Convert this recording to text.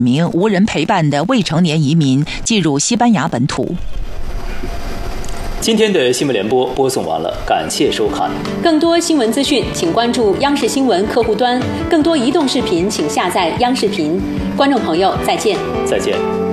名无人陪伴的未成年移民进入西班牙本土。 今天的新闻联播播送完了，感谢收看。 更多新闻资讯，请关注央视新闻客户端；更多移动视频，请下载央视频。观众朋友，再见。 再见。